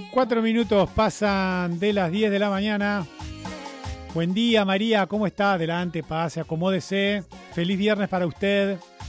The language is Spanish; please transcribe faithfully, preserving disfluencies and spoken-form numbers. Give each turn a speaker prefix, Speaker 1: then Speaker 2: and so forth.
Speaker 1: Cuatro minutos pasan de las diez de la mañana. Buen día, María, ¿cómo está? Adelante, pase, acomódese. Feliz viernes para usted.